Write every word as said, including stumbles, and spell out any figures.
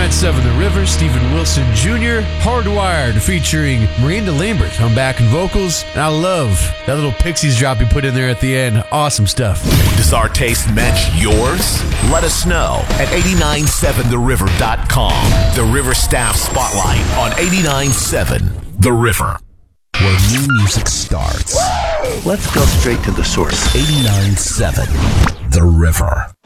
eighty-nine point seven The River, Stephen Wilson Junior Hardwired, featuring Miranda Lambert on backing vocals. And I love that little Pixies drop you put in there at the end. Awesome stuff. Does our taste match yours? Let us know at eight nine seven the river dot com. The River Staff Spotlight on eighty-nine point seven The River. Where new music starts. Let's go straight to the source. eighty-nine point seven The River.